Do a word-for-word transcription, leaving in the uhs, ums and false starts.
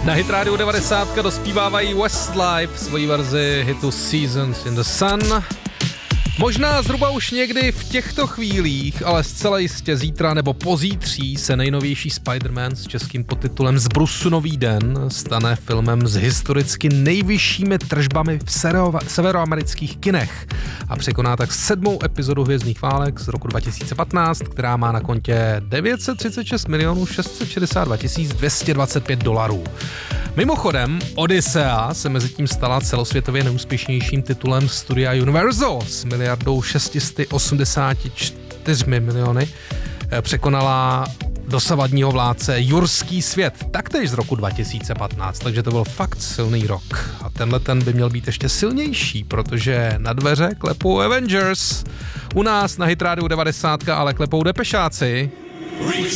Na Hit Radio devadesát dospívávají Westlife svoji verzi hitu Seasons in the Sun. Možná zhruba už někdy v těchto chvílích, ale zcela jistě zítra nebo pozítří se nejnovější Spider-Man s českým podtitulem Zbrusu nový den stane filmem s historicky nejvyššími tržbami v severoamerických kinech a překoná tak sedmou epizodu Hvězdných válek z roku dva tisíce patnáct, která má na kontě devět set třicet šest milionů šest set šedesát dva tisíc dvě stě dvacet pět dolarů. Mimochodem, Odyssea se mezi tím stala celosvětově neúspěšnějším titulem studia Universal s miliardou šest set osmdesát čtyři miliony. Překonala dosavadního vládce Jurský svět, taktéž z roku dva tisíce patnáct, takže to byl fakt silný rok. A tenhle ten by měl být ještě silnější, protože na dveře klepou Avengers. U nás na Hit Radio devadesát ale klepou depešáci.